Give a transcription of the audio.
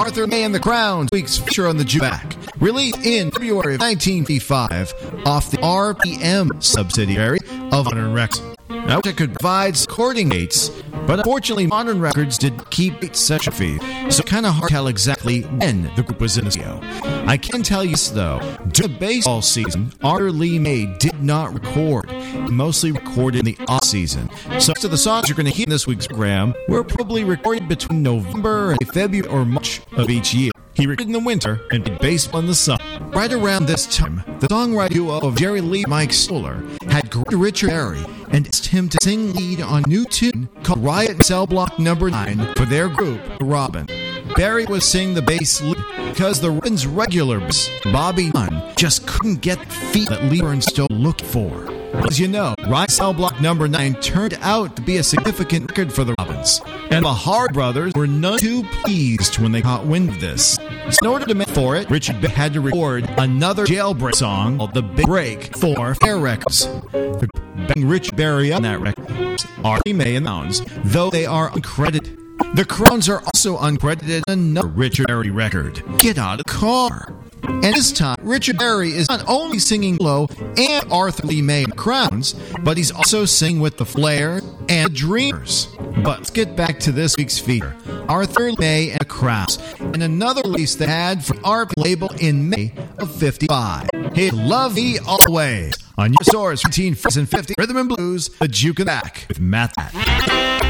Arthur May and the Crowns, week's feature on the Jukebox. Released in February of 1955 off the RPM subsidiary of Modern Records. Now, it could provide recording dates, but unfortunately, Modern Records did keep its session fee, so kind of hard to tell exactly when the group was in the studio. I can tell you this, though. During the baseball season, Arthur Lee May did not record. He mostly recorded in the off-season. So most of the songs you're going to hear in this week's program were probably recorded between November and February or March of each year. He recorded in the winter and played baseball in the summer. Right around this time, the songwriting duo of Jerry Lee and Mike Stoller had great Richard Berry and asked him to sing lead on a new tune called Riot in Cell Block No. 9 for their group, Robin. Berry was singing the bass lead because the Robins' regular bass, Bobby Nunn, just couldn't get the feet that Lee and Stoller looked for. As you know, Riot Cell Block No. 9 turned out to be a significant record for the Robins, and the Hard Brothers were none too pleased when they caught wind of this. So in order to make for it, Richard Berry had to record another Jailbreak song called The Big Break for Fair Records. The bang Richard Berry on that record are May and the Crowns, though they are uncredited. The Crowns are also uncredited on another Richard Berry record, Get Out of the Car. And this time, Richard Berry is not only singing solo and Arthur Lee May and the Crowns, but he's also singing with the Flair and the Dreamers. But let's get back to this week's feature, Arthur Lee May and the Crowns, and another release they had from RP label in May of 55. Hey, Love Me Always on your source 1950 Rhythm and Blues, the Juke and Back with Matt.